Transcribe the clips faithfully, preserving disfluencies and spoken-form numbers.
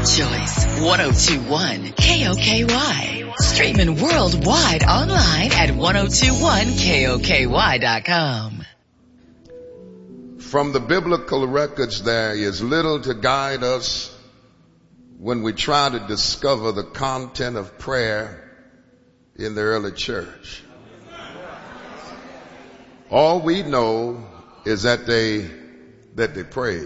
Choice one oh two point one K O K Y. Streaming worldwide online at ten twenty-one K O K Y dot com. From the biblical records, there is little to guide us when we try to discover the content of prayer in the early church. All we know is that they that they prayed.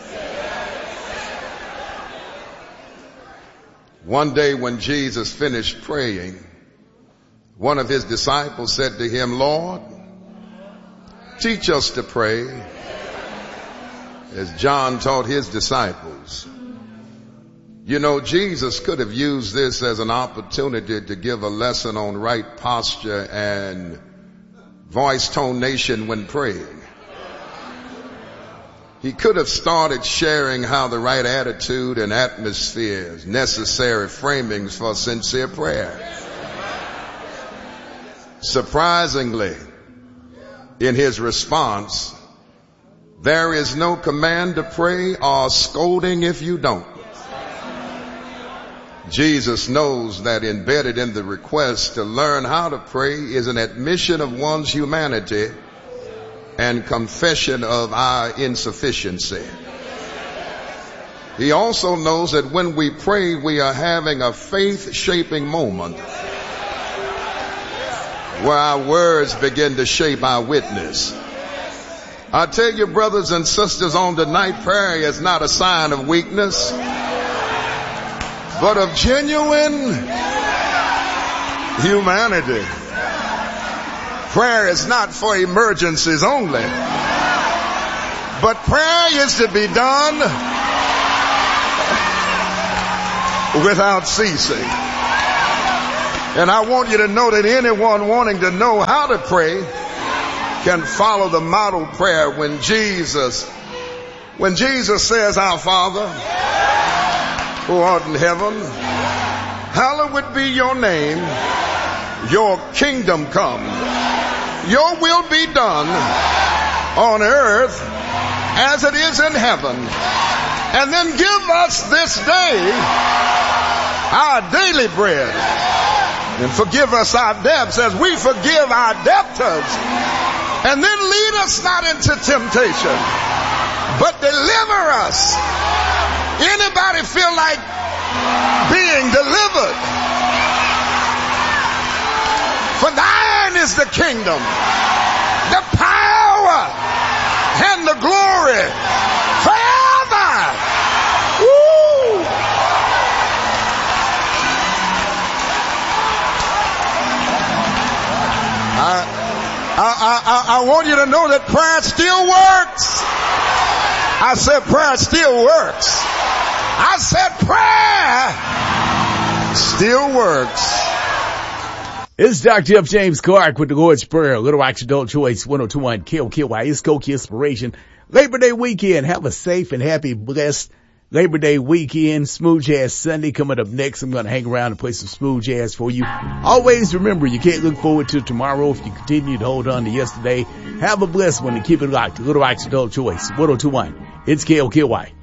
One day when Jesus finished praying, one of his disciples said to him, "Lord, teach us to pray as John taught his disciples." You know, Jesus could have used this as an opportunity to give a lesson on right posture and voice tonation when praying. He could have started sharing how the right attitude and atmosphere is necessary framings for sincere prayer. Surprisingly, in his response, there is no command to pray or scolding if you don't. Jesus knows that embedded in the request to learn how to pray is an admission of one's humanity and confession of our insufficiency. He also knows that when we pray, we are having a faith-shaping moment where our words begin to shape our witness. I tell you, brothers and sisters, on tonight, prayer is not a sign of weakness, but of genuine humanity. Prayer is not for emergencies only, but prayer is to be done without ceasing. And I want you to know that anyone wanting to know how to pray can follow the model prayer when Jesus, when Jesus says, "Our Father, who art in heaven, hallowed be your name, your kingdom come. Your will be done on earth as it is in heaven. And then give us this day our daily bread. And forgive us our debts as we forgive our debtors. And then lead us not into temptation, but deliver us." Anybody feel like being delivered? For thine is the kingdom, the power, and the glory forever. Woo! I, I, I, I want you to know that prayer still works. I said prayer still works. I said prayer still works. It's Doctor F. James Clark with the Lord's Prayer, Little Rock's Adult Choice, ten twenty-one K O K Y, East Coast Inspiration. Labor Day weekend. Have a safe and happy, blessed Labor Day weekend. Smooth Jazz Sunday coming up next. I'm going to hang around and play some smooth jazz for you. Always remember, you can't look forward to tomorrow if you continue to hold on to yesterday. Have a blessed one and keep it locked. Little Rock's Adult Choice, ten twenty-one. It's K O K Y.